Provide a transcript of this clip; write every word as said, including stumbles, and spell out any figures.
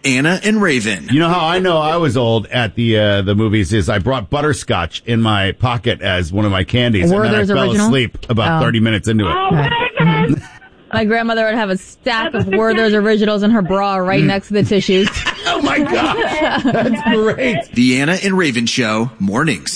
Anna and Raven. You know how I know I was old at the uh, the movies is I brought butterscotch in my pocket as one of my candies, Werther's and then I fell original? asleep about Oh. thirty minutes into it. Oh, Right. Raven! My grandmother would have a stack of Werther's Originals in her bra right next to the tissues. Oh my gosh, that's great. The Anna and Raven Show, mornings.